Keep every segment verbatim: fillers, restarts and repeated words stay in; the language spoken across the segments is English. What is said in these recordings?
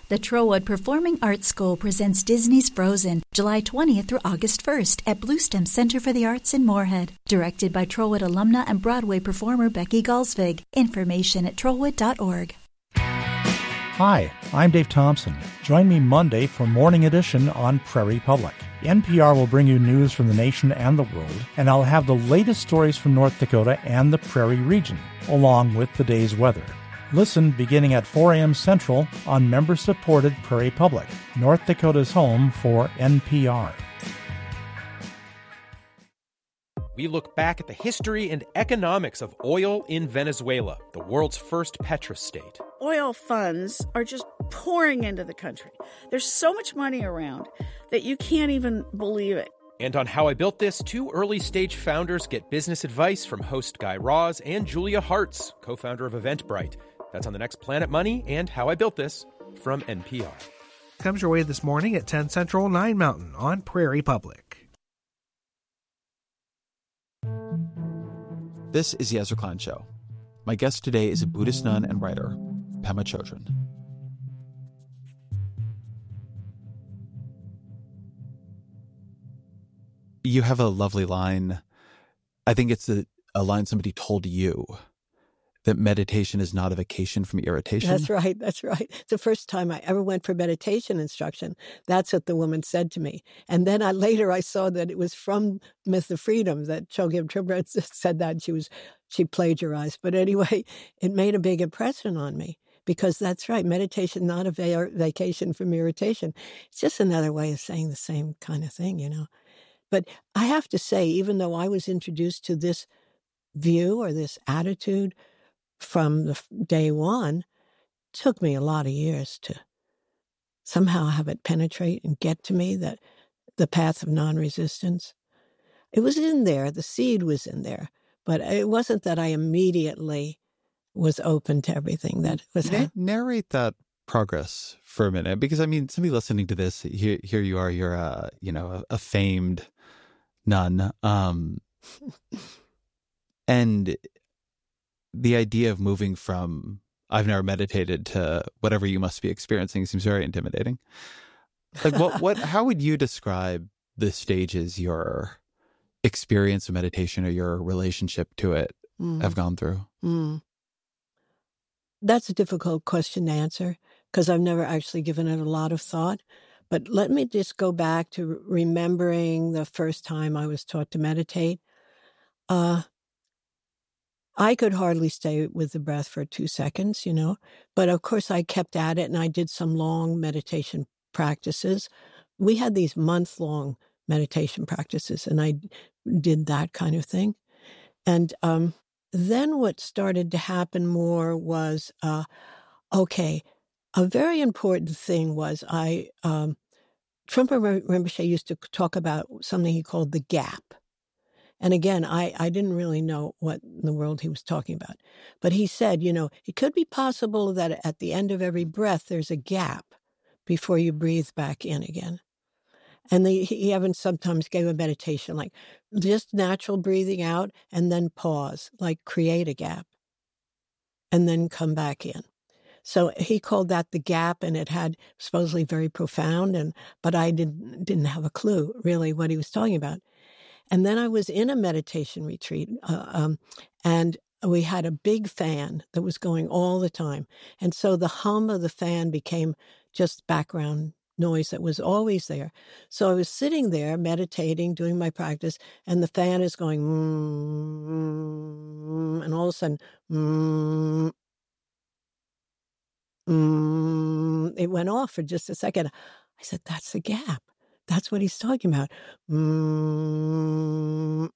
The Trowwood Performing Arts School presents Disney's Frozen, July twentieth through August first at Bluestem Center for the Arts in Moorhead. Directed by Trowwood alumna and Broadway performer Becky Galsvig. Information at trowwood dot org. Hi, I'm Dave Thompson. Join me Monday for Morning Edition on Prairie Public. N P R will bring you news from the nation and the world, and I'll have the latest stories from North Dakota and the Prairie region, along with the day's weather. Listen beginning at four a.m. Central on member-supported Prairie Public, North Dakota's home for N P R. We look back at the history and economics of oil in Venezuela, the world's first petrostate. Oil funds are just pouring into the country. There's so much money around that you can't even believe it. And on How I Built This, two early-stage founders get business advice from host Guy Raz and Julia Hartz, co-founder of Eventbrite. That's on the next Planet Money and How I Built This from N P R. Comes your way this morning at ten Central, nine Mountain on Prairie Public. This is the Ezra Klein Show. My guest today is a Buddhist nun and writer, Pema Chodron. You have a lovely line. I think it's a, a line somebody told you, that meditation is not a vacation from irritation. That's right. That's right. It's the first time I ever went for meditation instruction. That's what the woman said to me. And then I, later I saw that it was from Myth of Freedom that Chogyam Trungpa said that. She was she plagiarized. But anyway, it made a big impression on me because that's right. Meditation, not a va- vacation from irritation. It's just another way of saying the same kind of thing, you know. But I have to say, even though I was introduced to this view or this attitude from the day one, it took me a lot of years to somehow have it penetrate and get to me, that the path of non-resistance. It was in there, the seed was in there, but it wasn't that I immediately was open to everything that was Na- happening. Narrate that progress for a minute, because I mean, somebody listening to this, here, here you are, you're a, you know, a, a famed nun, um, and the idea of moving from I've never meditated to whatever you must be experiencing seems very intimidating. Like what, what, how would you describe the stages your experience of meditation or your relationship to it mm. have gone through? Mm. That's a difficult question to answer because I've never actually given it a lot of thought. But let me just go back to remembering the first time I was taught to meditate. Uh, I could hardly stay with the breath for two seconds, you know, but of course I kept at it and I did some long meditation practices. We had these month-long meditation practices and I did that kind of thing. And um, then what started to happen more was, uh, okay, a very important thing was I, um, Trungpa Rinpoche used to talk about something he called the gap. And again, I, I didn't really know what in the world he was talking about. But he said, you know, it could be possible that at the end of every breath, there's a gap before you breathe back in again. And the, he even sometimes gave a meditation, like just natural breathing out and then pause, like create a gap and then come back in. So he called that the gap, and it had supposedly very profound, and but I didn't didn't have a clue really what he was talking about. And then I was in a meditation retreat, uh, um, and we had a big fan that was going all the time. And so the hum of the fan became just background noise that was always there. So I was sitting there meditating, doing my practice, and the fan is going, mm, and all of a sudden, mm, mm, it went off for just a second. I said, that's the gap. That's what he's talking about. Mm,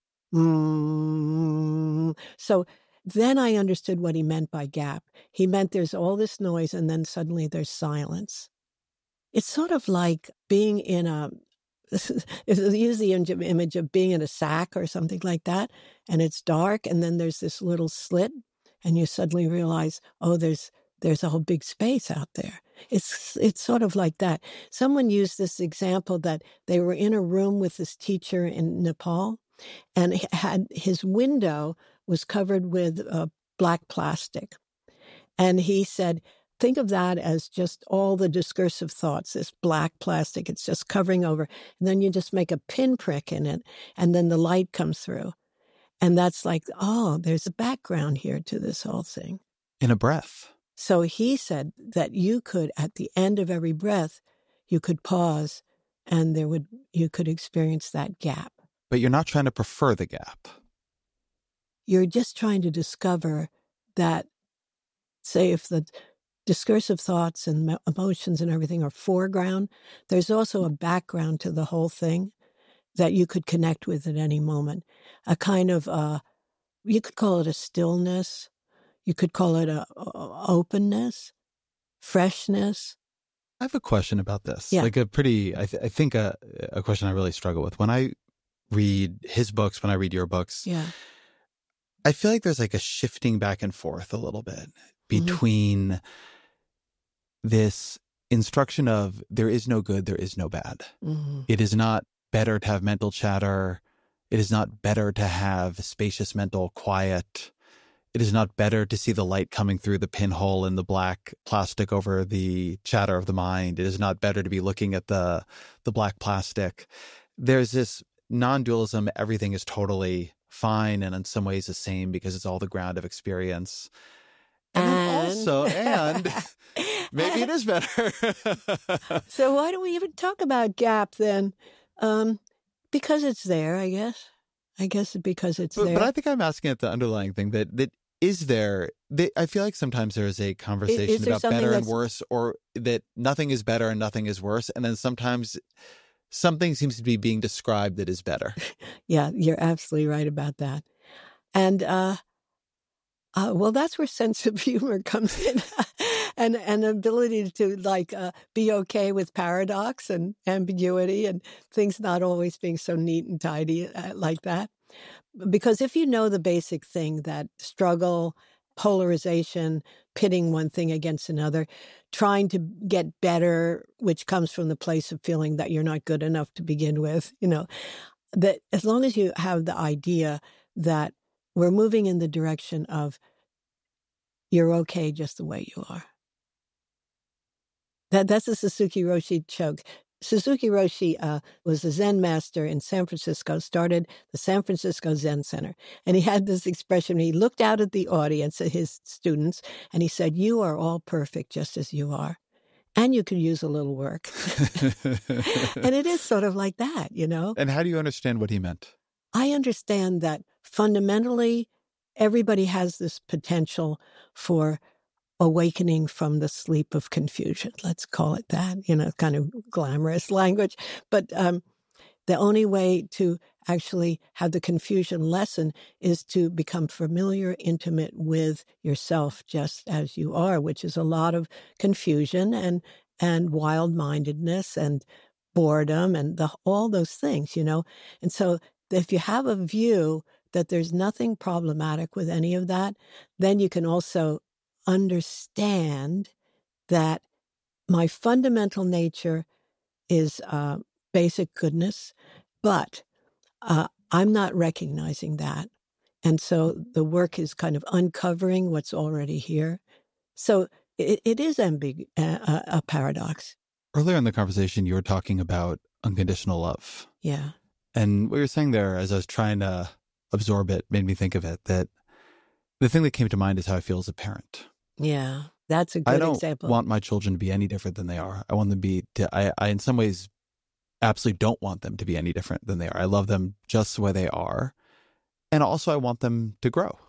mm. So then I understood what he meant by gap. He meant there's all this noise and then suddenly there's silence. It's sort of like being in a, use the image of being in a sack or something like that, and it's dark and then there's this little slit and you suddenly realize, oh, there's there's a whole big space out there. It's it's sort of like that. Someone used this example that they were in a room with this teacher in Nepal, and he had his window was covered with uh, black plastic. And he said, think of that as just all the discursive thoughts, this black plastic, it's just covering over. And then you just make a pinprick in it, and then the light comes through. And that's like, oh, there's a background here to this whole thing. In a breath. So he said that you could, at the end of every breath, you could pause and there would you could experience that gap. But you're not trying to prefer the gap. You're just trying to discover that, say, if the discursive thoughts and emotions and everything are foreground, there's also a background to the whole thing that you could connect with at any moment. A kind of, uh, you could call it a stillness. You could call it a, a openness, freshness. I have a question about this. Yeah. Like a pretty, I, th- I think a, a question I really struggle with. When I read his books, when I read your books, Yeah. I feel like there's like a shifting back and forth a little bit between mm-hmm. this instruction of there is no good, there is no bad. Mm-hmm. It is not better to have mental chatter. It is not better to have spacious mental quiet. It is not better to see the light coming through the pinhole in the black plastic over the chatter of the mind. It is not better to be looking at the the black plastic. There's this non-dualism. Everything is totally fine and in some ways the same because it's all the ground of experience. And, and... also, and maybe it is better. So why do we even talk about gap then? Um, because it's there, I guess. I guess because it's but, there. But I think I'm asking at the underlying thing that, that is there. They, I feel like sometimes there's a conversation is, is about better and worse, or that nothing is better and nothing is worse. And then sometimes something seems to be being described that is better. Yeah, you're absolutely right about that. And, uh, uh, well, that's where sense of humor comes in and an ability to like uh, be okay with paradox and ambiguity and things not always being so neat and tidy uh, like that. Because if you know the basic thing that struggle, polarization, pitting one thing against another, trying to get better, which comes from the place of feeling that you're not good enough to begin with, you know, that as long as you have the idea that we're moving in the direction of you're okay just the way you are. That That's a Suzuki Roshi joke. Suzuki Roshi uh, was a Zen master in San Francisco, started the San Francisco Zen Center. And he had this expression. He looked out at the audience, at his students, and he said, you are all perfect just as you are. And you could use a little work. And it is sort of like that, you know? And how do you understand what he meant? I understand that fundamentally, everybody has this potential for awakening from the sleep of confusion. Let's call it that, you know, kind of glamorous language. But um, the only way to actually have the confusion lessen is to become familiar, intimate with yourself just as you are, which is a lot of confusion and and wild-mindedness and boredom and the, all those things, you know. And so if you have a view that there's nothing problematic with any of that, then you can also understand that my fundamental nature is uh, basic goodness, but uh, I'm not recognizing that. And so the work is kind of uncovering what's already here. So it, it is ambigu- uh, a paradox. Earlier in the conversation, you were talking about unconditional love. Yeah. And what you were saying there, as I was trying to absorb it, made me think of it, that the thing that came to mind is how I feel as a parent. Yeah, that's a good I don't example. want my children to be any different than they are. I want them to be, to, I, I in some ways absolutely don't want them to be any different than they are. I love them just the way they are. And also I want them to grow.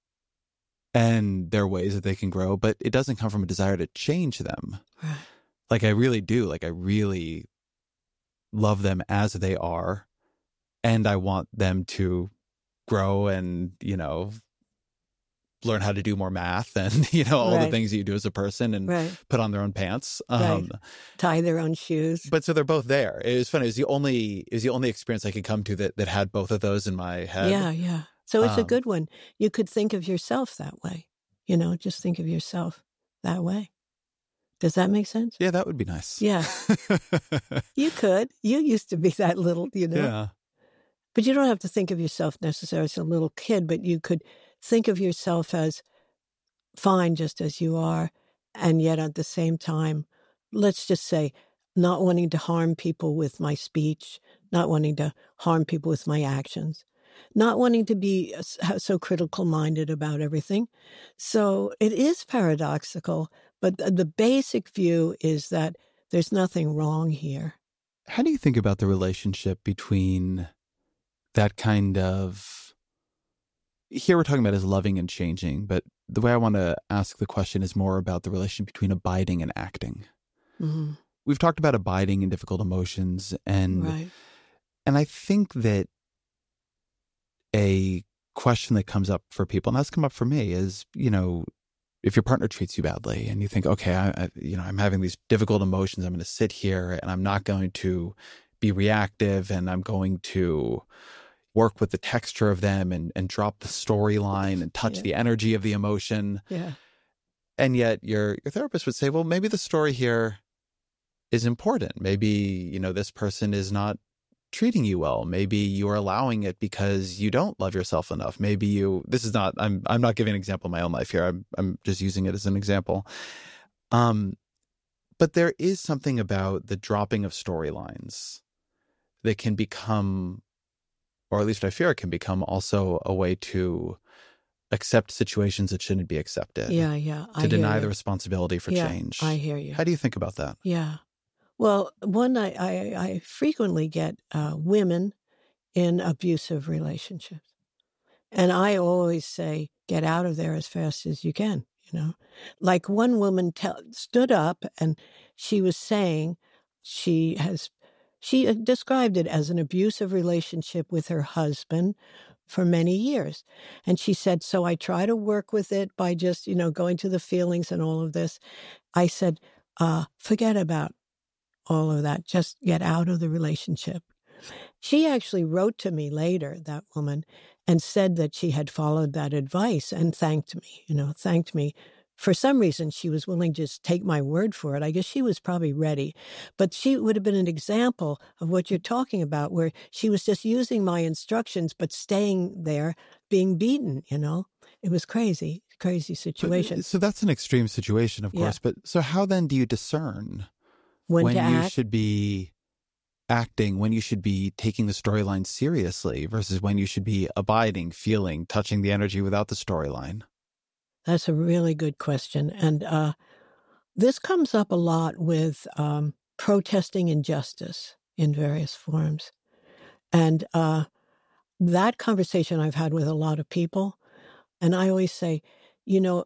And there are ways that they can grow, but it doesn't come from a desire to change them. Right. Like I really do. Like I really love them as they are. And I want them to grow and, you know, learn how to do more math and, you know, all right. the things that you do as a person and right. put on their own pants. Um, right. Tie their own shoes. But so they're both there. It was funny. It was the only, it was the only experience I could come to that, that had both of those in my head. Yeah, yeah. So it's um, a good one. You could think of yourself that way. You know, just think of yourself that way. Does that make sense? Yeah, that would be nice. Yeah. You could. You used to be that little, you know. Yeah. But you don't have to think of yourself necessarily as a little kid, but you could think of yourself as fine just as you are And yet at the same time, let's just say, not wanting to harm people with my speech, not wanting to harm people with my actions, not wanting to be so critical-minded about everything. So it is paradoxical, but the basic view is that there's nothing wrong here. How do you think about the relationship between that kind of, here we're talking about as loving and changing, but the way I want to ask the question is more about the relation between abiding and acting. Mm-hmm. We've talked about abiding in difficult emotions, and right. and I think that a question that comes up for people, and that's come up for me, is, you know, if your partner treats you badly and you think, okay, I, I, you know, I'm having these difficult emotions, I'm going to sit here and I'm not going to be reactive, and I'm going to work with the texture of them and, and drop the storyline and touch Yeah. the energy of the emotion. Yeah. And yet your your therapist would say, well, maybe the story here is important. Maybe, you know, this person is not treating you well. Maybe you're allowing it because you don't love yourself enough. Maybe you, this is not, I'm I'm not giving an example of my own life here. I'm I'm just using it as an example. Um, but there is something about the dropping of storylines that can become, or at least I fear it can become, also a way to accept situations that shouldn't be accepted. Yeah, yeah. To I deny hear the you. responsibility for Yeah, change. I hear you. How do you think about that? Yeah. Well, one, I, I, I frequently get uh, women in abusive relationships. And I always say, get out of there as fast as you can, you know. Like one woman tell, stood up and she was saying she has, she described it as an abusive relationship with her husband for many years. And she said, so I try to work with it by just, you know, going to the feelings and all of this. I said, uh, forget about all of that. Just get out of the relationship. She actually wrote to me later, that woman, and said that she had followed that advice and thanked me, you know, thanked me. For some reason, she was willing to just take my word for it. I guess she was probably ready. But she would have been an example of what you're talking about, where she was just using my instructions, but staying there, being beaten, you know. It was crazy, crazy situation. But, so that's an extreme situation, of Yeah. course. But so how then do you discern When, when to you act, should be acting, when you should be taking the storyline seriously versus when you should be abiding, feeling, touching the energy without the storyline? That's a really good question. And uh, this comes up a lot with um, protesting injustice in various forms. And uh, that conversation I've had with a lot of people. And I always say, you know,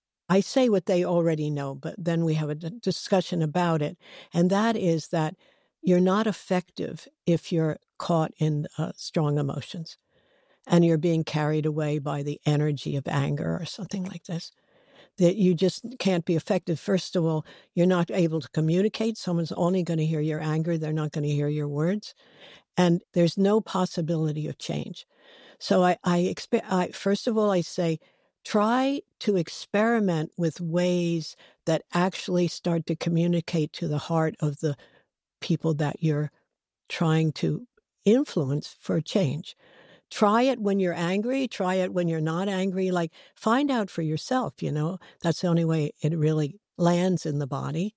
I say what they already know, but then we have a d- discussion about it. And that is that you're not effective if you're caught in uh, strong emotions and you're being carried away by the energy of anger or something like this. That you just can't be effective. First of all, you're not able to communicate. Someone's only going to hear your anger. They're not going to hear your words. And there's no possibility of change. So I, I expect, I, first of all, I say, try to experiment with ways that actually start to communicate to the heart of the people that you're trying to influence for change. Try it when you're angry. Try it when you're not angry. Like, find out for yourself, you know. That's the only way it really lands in the body.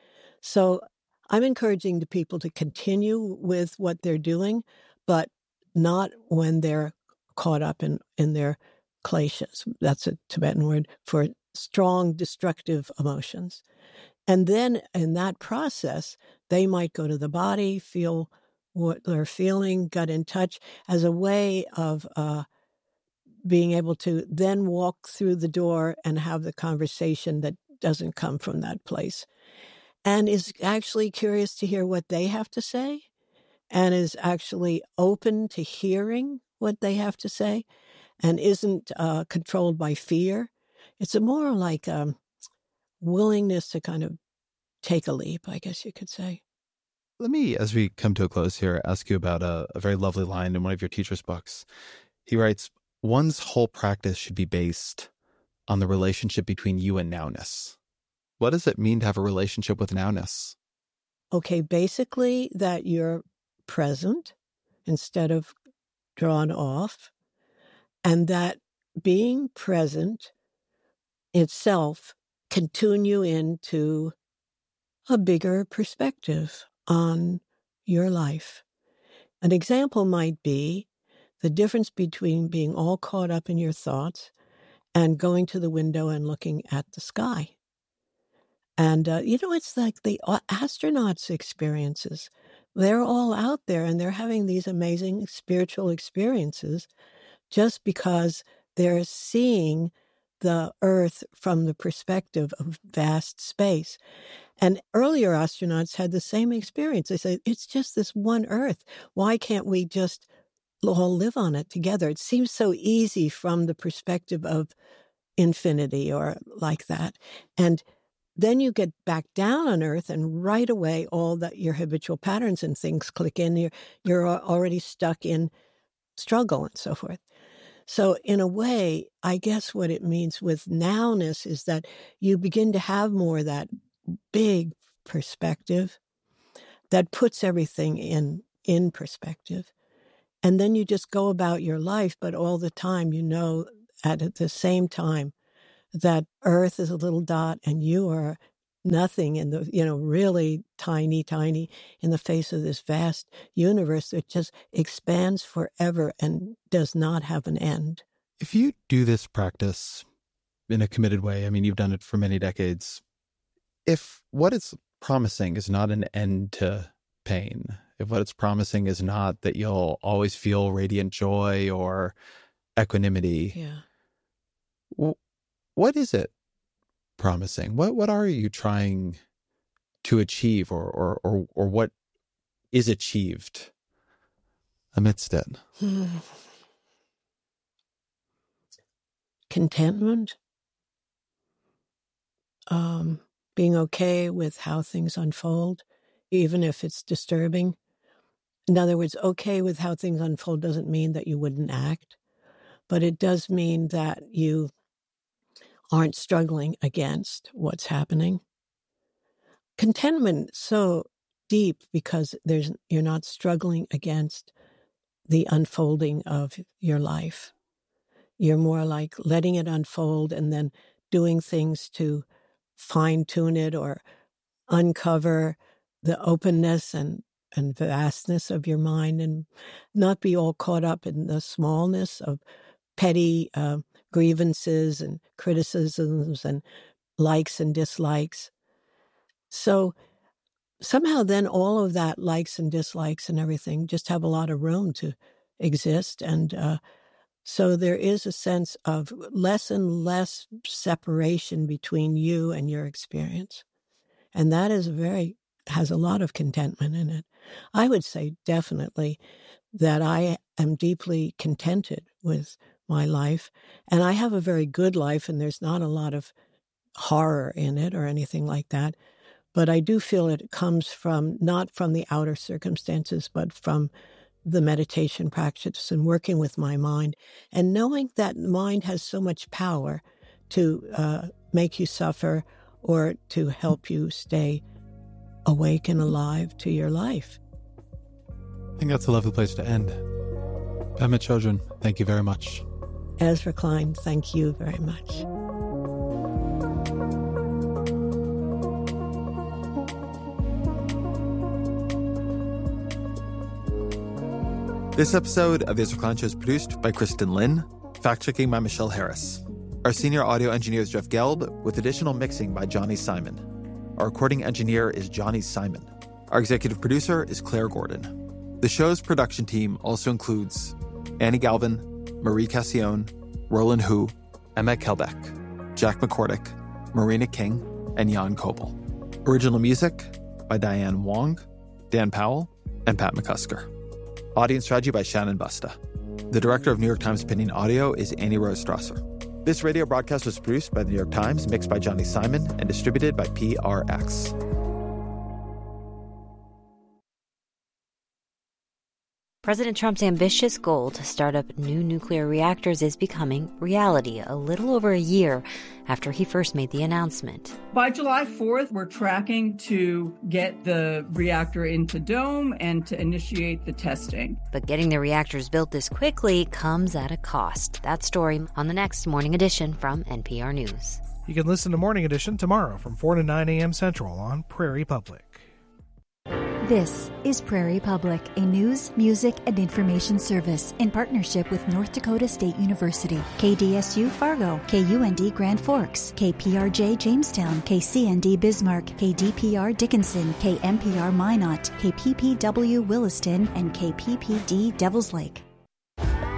So I'm encouraging the people to continue with what they're doing, but not when they're caught up in, in their kleshas. That's a Tibetan word for strong, destructive emotions. And then in that process, they might go to the body, feel what they're feeling, get in touch as a way of uh, being able to then walk through the door and have the conversation that doesn't come from that place. And is actually curious to hear what they have to say and is actually open to hearing what they have to say and isn't uh, controlled by fear. It's a more like um, willingness to kind of take a leap, I guess you could say. Let me, as we come to a close here, ask you about a, a very lovely line in one of your teacher's books. He writes, one's whole practice should be based on the relationship between you and nowness. What does it mean to have a relationship with nowness? Okay, basically that you're present instead of drawn off, and that being present itself can tune you into a bigger perspective on your life. An example might be the difference between being all caught up in your thoughts and going to the window and looking at the sky. And, uh, you know, it's like the astronauts' experiences. They're all out there and they're having these amazing spiritual experiences just because they're seeing the Earth from the perspective of vast space. And earlier astronauts had the same experience. They said, it's just this one Earth. Why can't we just all live on it together? It seems so easy from the perspective of infinity or like that. And then you get back down on Earth and right away all that your habitual patterns and things click in. You're, you're already stuck in struggle and so forth. So in a way, I guess what it means with nowness is that you begin to have more of that big perspective that puts everything in, in perspective. And then you just go about your life, but all the time you know at the same time that Earth is a little dot and you are nothing in the, you know, really tiny, tiny in the face of this vast universe that just expands forever and does not have an end. If you do this practice in a committed way, I mean, you've done it for many decades. If what it's promising is not an end to pain, if what it's promising is not that you'll always feel radiant joy or equanimity, yeah. well, what is it promising? What what are you trying to achieve, or or or, or what is achieved amidst it? Contentment. Um, being okay with how things unfold, even if it's disturbing. In other words, okay with how things unfold doesn't mean that you wouldn't act, but it does mean that you aren't struggling against what's happening. Contentment so deep because there's you're not struggling against the unfolding of your life. You're more like letting it unfold and then doing things to fine-tune it or uncover the openness and, and vastness of your mind and not be all caught up in the smallness of petty uh, grievances and criticisms and likes and dislikes. So somehow then all of that likes and dislikes and everything just have a lot of room to exist. And uh, so there is a sense of less and less separation between you and your experience. And that is very, has a lot of contentment in it. I would say definitely that I am deeply contented with my life, and I have a very good life, and there's not a lot of horror in it or anything like that. But I do feel it comes from, not from the outer circumstances, but from the meditation practice and working with my mind and knowing that mind has so much power to uh, make you suffer or to help you stay awake and alive to your life. I think that's a lovely place to end. Pema Chodron, thank you very much. Ezra Klein, thank you very much. This episode of the Ezra Klein Show is produced by Kristen Lin, fact-checking by Michelle Harris. Our senior audio engineer is Jeff Gelb, with additional mixing by Johnny Simon. Our recording engineer is Johnny Simon. Our executive producer is Claire Gordon. The show's production team also includes Annie Galvin, Marie Cassione, Roland Hu, Emma Kelbeck, Jack McCordick, Marina King, and Jan Koppel. Original music by Diane Wong, Dan Powell, and Pat McCusker. Audience strategy by Shannon Busta. The director of New York Times Opinion Audio is Annie Rose Strasser. This radio broadcast was produced by the New York Times, mixed by Johnny Simon, and distributed by P R X. President Trump's ambitious goal to start up new nuclear reactors is becoming reality a little over a year after he first made the announcement. By July fourth, we're tracking to get the reactor into dome and to initiate the testing. But getting the reactors built this quickly comes at a cost. That story on the next Morning Edition from N P R News. You can listen to Morning Edition tomorrow from four to nine a.m. Central on Prairie Public. This is Prairie Public, a news, music, and information service in partnership with North Dakota State University, K D S U Fargo, K U N D Grand Forks, K P R J Jamestown, K C N D Bismarck, K D P R Dickinson, K M P R Minot, K P P W Williston, and K P P D Devils Lake.